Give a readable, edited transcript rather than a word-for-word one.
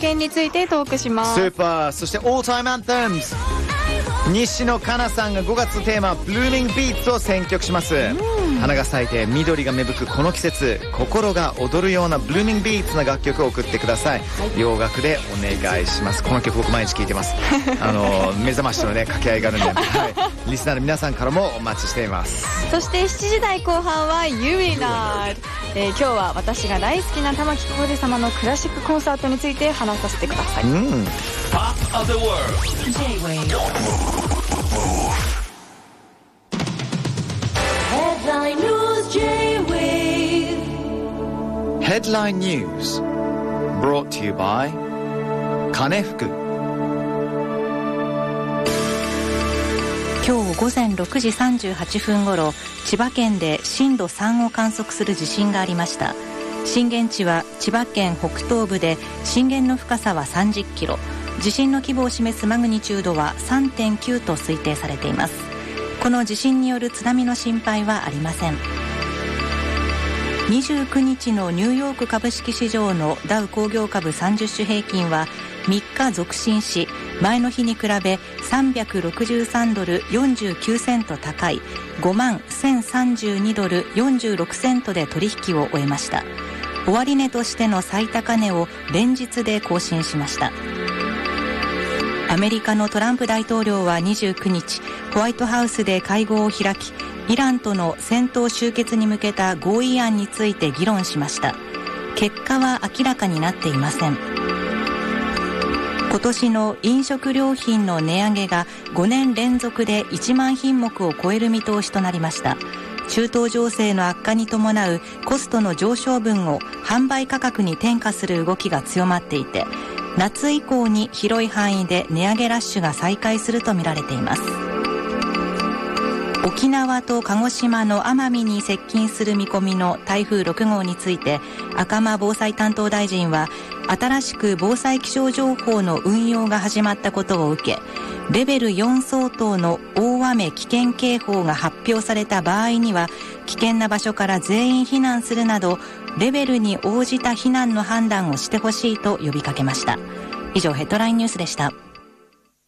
件についてトークします。 スーパー。そしてオータイムアンセムズ、西野カナさんが5月テーマブルーミングビーツを選曲します。花が咲いて緑が芽吹くこの季節、心が踊るようなブルーミングビーツな楽曲を送ってください。洋楽でお願いします。この曲僕毎日聴いてます目覚ましとのね掛け合いがあるんで、はい、リスナーの皆さんからもお待ちしています。 そして7時台後半はユリナード、今日は私が大好きな玉置浩二様のクラシックコンサートについて話させてください。 Pop of the world J-Wave Headline News J-Wave Headline News brought to you by 金福。 今日午前6時38分ごろ、千葉県で震度3を観測する地震がありました。震源地は千葉県北東部で、震源の深さは30キロ、地震の規模を示すマグニチュードは 3.9 と推定されています。この地震による津波の心配はありません。29日のニューヨーク株式市場のダウ工業株30種平均は3日続伸し、前の日に比べ363ドル49セント高い5万1032ドル46セントで取引を終えました。終値としての最高値を連日で更新しました。アメリカのトランプ大統領は29日、ホワイトハウスで会合を開き、イランとの戦闘終結に向けた合意案について議論しました。結果は明らかになっていません。今年の飲食料品の値上げが5年連続で1万品目を超える見通しとなりました。中東情勢の悪化に伴うコストの上昇分を販売価格に転嫁する動きが強まっていて、夏以降に広い範囲で値上げラッシュが再開するとみられています。沖縄と鹿児島の奄美に接近する見込みの台風6号について、赤間防災担当大臣は、新しく防災気象情報の運用が始まったことを受け、レベル4相当の大雨危険警報が発表された場合には、危険な場所から全員避難するなど、レベルに応じた避難の判断をしてほしいと呼びかけました。以上、ヘッドラインニュースでした。